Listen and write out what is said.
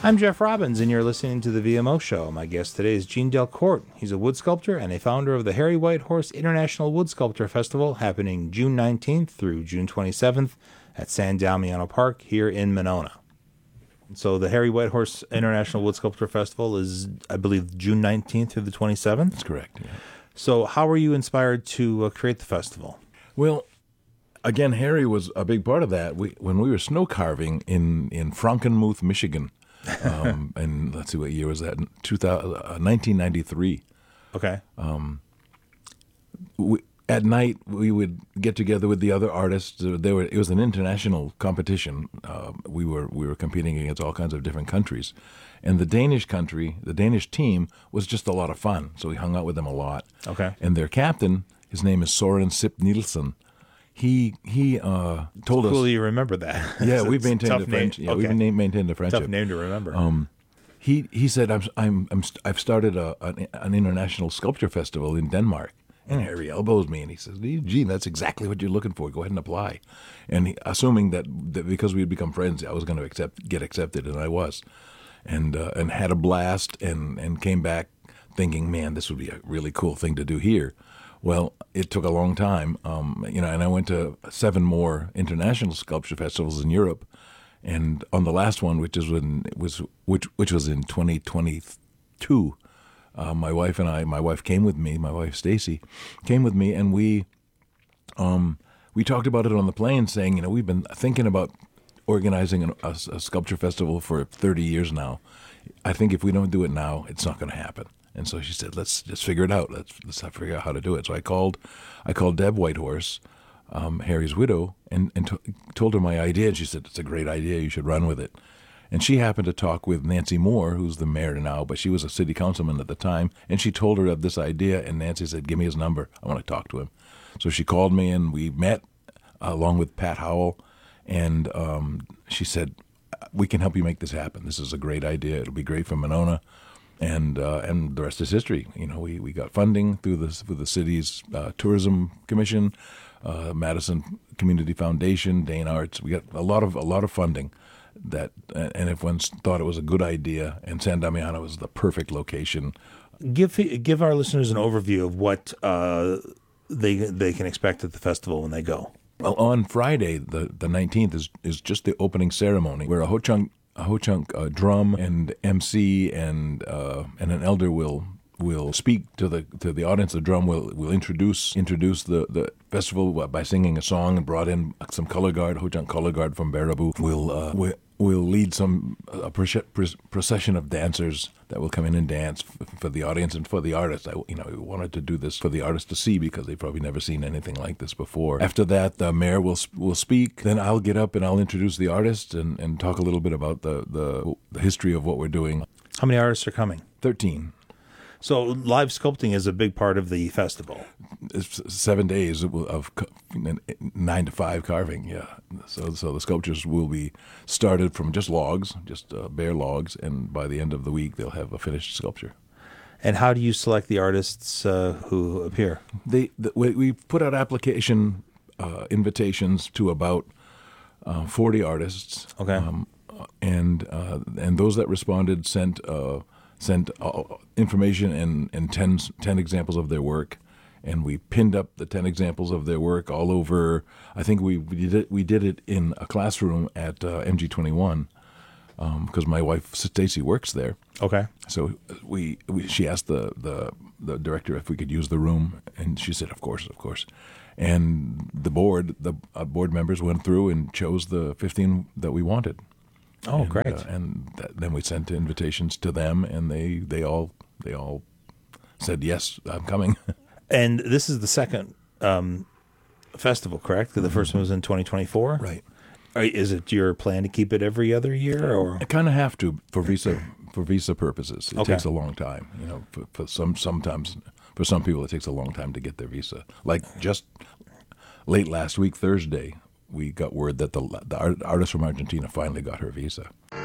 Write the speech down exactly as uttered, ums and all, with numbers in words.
I'm Jeff Robbins, and you're listening to the V M O Show. My guest today is Gene Delcourt. He's a wood sculptor and a founder of the Harry Whitehorse International Wood Sculpture Festival, happening June nineteenth through June twenty-seventh at San Damiano Park here in Monona. So the Harry Whitehorse International Wood Sculpture Festival is, I believe, June nineteenth through the twenty-seventh? That's correct, yeah. So how were you inspired to uh, create the festival? Well, again, Harry was a big part of that. We, when we were snow carving in, in Frankenmuth, Michigan, um, and let's see, what year was that? two thousand, uh, nineteen ninety-three. Okay. Um, we, at night, we would get together with the other artists. Uh, There were, it was an international competition. Uh, we were we were competing against all kinds of different countries. And the Danish country, the Danish team, was just a lot of fun. So we hung out with them a lot. Okay. And their captain, his name is Soren Sip Nielsen. He he uh, told Cool us. you remember that. Yeah, It's we've a maintained tough a friendship. name. Yeah, Okay. we've na- maintained a friendship. Tough name to remember. Um, he he said, I'm I'm, I'm st- I've started a an, an international sculpture festival in Denmark. And Harry elbows me and he says, Gene, that's exactly what you're looking for. Go ahead and apply. And he, assuming that, that because we had become friends, I was going to accept get accepted, and I was, and uh, and had a blast, and and came back thinking, man, this would be a really cool thing to do here. Well, it took a long time, um, you know, and I went to seven more international sculpture festivals in Europe, and on the last one, which is when was which which was in twenty twenty-two, uh, my wife and I, my wife came with me, my wife Stacy, came with me, and we, um, we talked about it on the plane, saying, you know, we've been thinking about organizing an, a, a sculpture festival for thirty years now. I think if we don't do it now, it's not going to happen. And so she said, "Let's just figure it out. Let's let's figure out how to do it." So I called, I called Deb Whitehorse, um, Harry's widow, and and to, told her my idea. And she said, "It's a great idea. You should run with it." And she happened to talk with Nancy Moore, who's the mayor now, but she was a city councilman at the time. And she told her of this idea. And Nancy said, "Give me his number. I want to talk to him." So she called me, and we met uh, along with Pat Howell. And um, she said, "We can help you make this happen. This is a great idea. It'll be great for Monona." And uh, and the rest is history. You know, we, we got funding through the through the city's uh, tourism commission, uh, Madison Community Foundation, Dane Arts. We got a lot of a lot of funding. That and if one thought it was a good idea, and San Damiano was the perfect location. Give give our listeners an overview of what uh, they they can expect at the festival when they go. Well, on Friday, the the nineteenth is is just the opening ceremony, where a Ho-Chunk a Ho-Chunk uh, drum and M C and uh, and an elder will will speak to the to the audience. The drum will will introduce introduce the, the festival by singing a song, and brought in some color guard, Ho-Chunk color guard from Baraboo. Will uh, will will lead some a procession of dancers that will come in and dance for the audience and for the artists. I, you know, we wanted to do this for the artists to see, because they've probably never seen anything like this before. After that, the mayor will will speak. Then I'll get up and I'll introduce the artists and, and talk a little bit about the, the, the history of what we're doing. How many artists are coming? Thirteen. So live sculpting is a big part of the festival. It's seven days of nine to five carving. Yeah. So so the sculptures will be started from just logs, just uh, bare logs, and by the end of the week they'll have a finished sculpture. And how do you select the artists uh, who appear? They the, we, we put out application uh, invitations to about uh, forty artists. Okay. Um, and uh, and those that responded sent. Uh, sent uh, information and, and ten, ten examples of their work, and we pinned up the ten examples of their work all over. I think we, we did it, we did it in a classroom at uh, M G twenty-one, because um, my wife Stacy works there. Okay. So we, we she asked the, the the director if we could use the room, and she said, "Of course, of course." And the board the uh, board members went through and chose the fifteen that we wanted. Oh, and, great! Uh, and th- then we sent invitations to them, and they, they all they all said yes, I'm coming. And this is the second um, festival, correct? The first one was in twenty twenty-four. Right. Is it your plan to keep it every other year, or I kind of have to for visa for visa purposes. It Okay. takes a long time, you know. For, for some sometimes for some people, it takes a long time to get their visa. Like just late last week, Thursday, we got word that the the art, artist from Argentina finally got her visa.